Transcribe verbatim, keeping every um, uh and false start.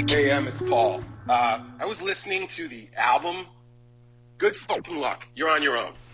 Hey, Em, it's Paul. Uh, I was listening to the album. Good fucking luck. You're on your own.